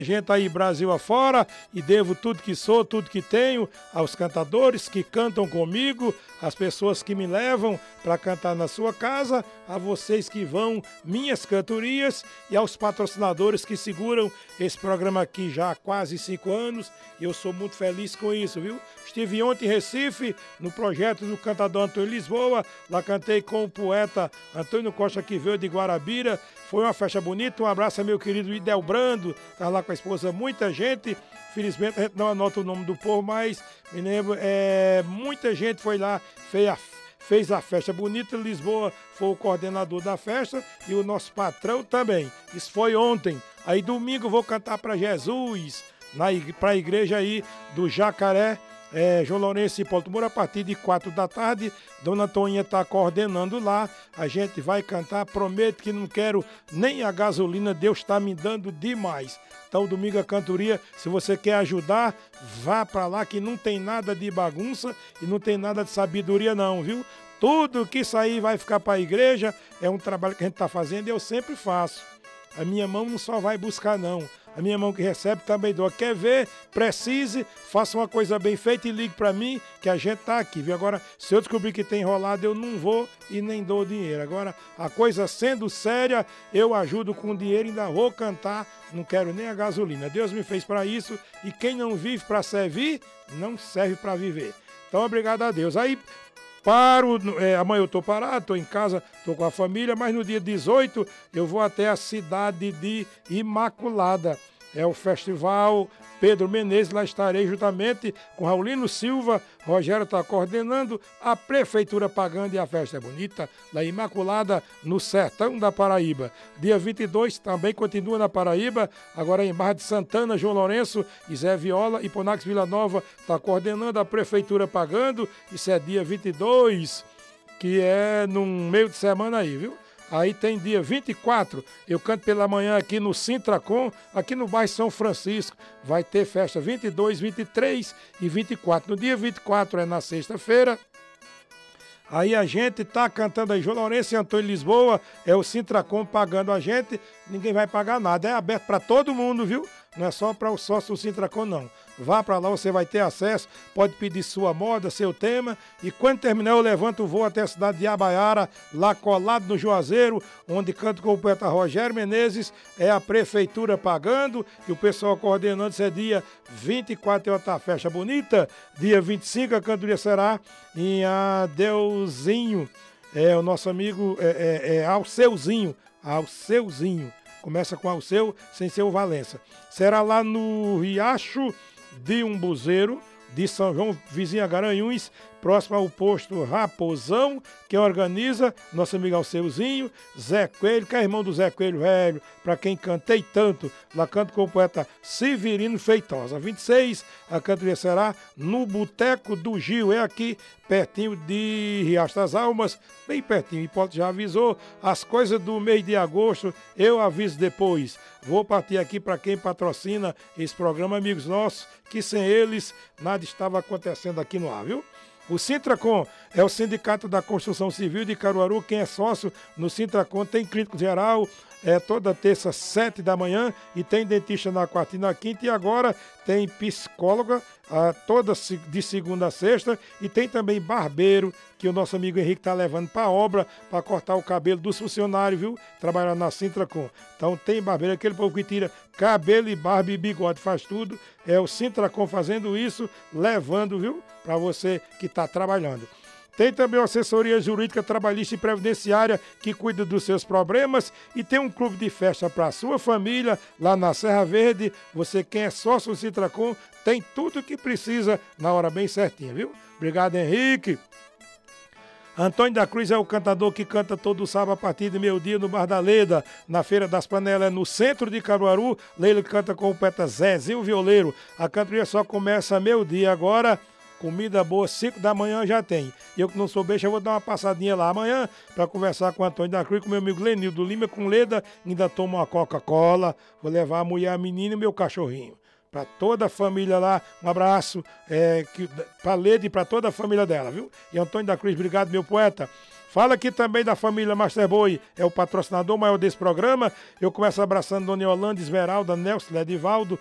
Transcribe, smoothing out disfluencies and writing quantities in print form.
gente aí Brasil afora e devo tudo que sou, tudo que tenho aos cantadores que cantam comigo, às pessoas que me levam para cantar na sua casa, a vocês que vão minhas cantorias e aos patrocinadores que seguram esse programa aqui já há quase 5 anos e eu sou muito feliz com isso, viu? Estive ontem em Recife, no projeto do cantador Antônio Lisboa, lá cantei com o poeta Antônio Costa que veio de Guarabira, foi uma festa bonita, um abraço a meu querido Idelbrando, tá lá com a esposa, muita gente, felizmente a gente não anota o nome do povo, mas me lembro, muita gente foi lá, fez a festa bonita, Lisboa foi o coordenador da festa e o nosso patrão também, isso foi ontem, aí domingo eu vou cantar para Jesus, para a igreja aí do Jacaré, João Lourenço e Paulo Moura, a partir de 4 da tarde, Dona Toninha está coordenando lá, a gente vai cantar, prometo que não quero nem a gasolina, Deus está me dando demais. Então domingo a cantoria, se você quer ajudar, vá para lá que não tem nada de bagunça e não tem nada de sabedoria não, viu? Tudo que sair vai ficar para a igreja, é um trabalho que a gente está fazendo e eu sempre faço. A minha mão não só vai buscar não, a minha mão que recebe também doa. Quer ver? Precise, faça uma coisa bem feita e ligue para mim que a gente tá aqui, viu? Agora, se eu descobrir que tem enrolado, eu não vou e nem dou dinheiro. Agora, a coisa sendo séria, eu ajudo com dinheiro e ainda vou cantar, não quero nem a gasolina. Deus me fez para isso e quem não vive para servir, não serve para viver. Então, obrigado a Deus. Aí, amanhã eu estou parado, estou em casa, estou com a família, mas no dia 18 eu vou até a cidade de Imaculada. É o Festival Pedro Menezes, lá estarei juntamente com Raulino Silva, Rogério está coordenando, a Prefeitura pagando e a festa é bonita, lá em Imaculada, no sertão da Paraíba. Dia 22 também continua na Paraíba, agora em Barra de Santana, João Lourenço e Zé Viola, e Ponax Vila Nova está coordenando, a Prefeitura pagando, isso é dia 22, que é num meio de semana aí, viu? Aí tem dia 24, eu canto pela manhã aqui no Sintracom, aqui no bairro São Francisco. Vai ter festa 22, 23 e 24. No dia 24 é na sexta-feira. Aí a gente tá cantando aí, João Lourenço e Antônio Lisboa, é o Sintracom pagando a gente, ninguém vai pagar nada, é aberto para todo mundo, viu? Não é só para o sócio do Sintracom, não. Vá para lá, você vai ter acesso, pode pedir sua moda, seu tema, e quando terminar eu levanto o voo até a cidade de Abaiara, lá colado no Juazeiro, onde canto com o poeta Rogério Menezes, é a Prefeitura pagando, e o pessoal coordenando, isso é dia 24, tem outra festa bonita, dia 25 a cantoria será em Adeuzinho, o nosso amigo Alceuzinho, começa com Alceu, sem ser o Valença. Será lá no Riacho de Umbuzeiro, de São João, vizinha Garanhuns, próximo ao posto Raposão, que organiza nosso amigo Alceuzinho, Zé Coelho, que é irmão do Zé Coelho velho, para quem cantei tanto, lá canto com o poeta Severino Feitosa. 26, a cantoria será no Boteco do Gil, é aqui pertinho de Riacho das Almas, bem pertinho. Hipólito já avisou, as coisas do mês de agosto eu aviso depois. Vou partir aqui para quem patrocina esse programa, amigos nossos, que sem eles nada estava acontecendo aqui no ar, viu? O Sintracom é o Sindicato da Construção Civil de Caruaru. Quem é sócio no Sintracom tem clínico geral, toda terça, 7 da manhã, e tem dentista na quarta e na quinta, e agora tem psicóloga toda de segunda a sexta, e tem também barbeiro, que o nosso amigo Henrique está levando para a obra, para cortar o cabelo dos funcionários, viu? Trabalhando na Sintracom. Então tem barbeiro, aquele povo que tira cabelo e barba e bigode, faz tudo. É o Sintracom fazendo isso, levando, viu? Para você que está trabalhando. Tem também uma assessoria jurídica, trabalhista e previdenciária que cuida dos seus problemas, e tem um clube de festa para a sua família lá na Serra Verde. Você, quem é sócio do Sintracom, tem tudo o que precisa na hora bem certinha, viu? Obrigado, Henrique. Antônio da Cruz é o cantador que canta todo sábado a partir de meio-dia no Bar da Leda, na Feira das Panelas, no centro de Caruaru. Leila canta com o poeta Zezinho Violeiro. A cantoria só começa meio-dia agora. Comida boa, 5 da manhã já tem. E eu que não sou beijo, eu vou dar uma passadinha lá amanhã para conversar com o Antônio da Cruz, com meu amigo Lenildo Lima, com Leda. Ainda tomo uma Coca-Cola. Vou levar a mulher, a menina e meu cachorrinho. Para toda a família lá, um abraço para Leda e para toda a família dela, viu? E Antônio da Cruz, obrigado, meu poeta. Fala aqui também da família Master Boi, é o patrocinador maior desse programa. Eu começo abraçando Dona Yolanda, Esmeralda, Nelson, Ledivaldo,